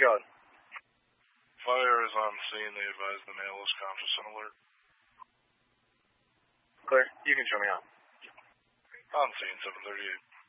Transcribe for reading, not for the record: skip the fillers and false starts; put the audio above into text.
going. Fire is on scene. They advise the male is conscious and alert. Clear. You can show me on. On scene, 738.